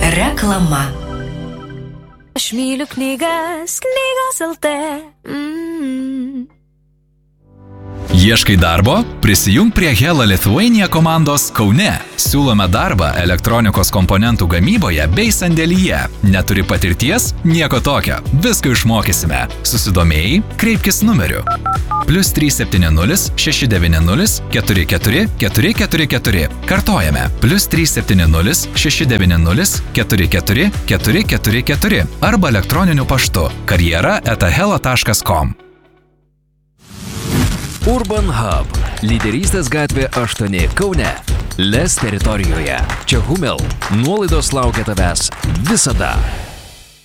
Reklama. Aš myliu knygas, knygos LT. Ieškai darbo? Prisijung prie Hella Lithuania komandos Kaune. Siūlome darbą elektronikos komponentų gamyboje bei sandėlyje. Neturi patirties? Nieko tokio. Viską išmokysime. Susidomėjai? Kreipkis numeriu. +370 690 44 444. Kartojame. +370 690 44 444. Arba elektroniniu paštu karjera@hella.com. Urban Hub. Lyderystės gatvė 8 Kaune. Les teritorijoje. Čia Humel. Nuolaidos laukia tavęs visada.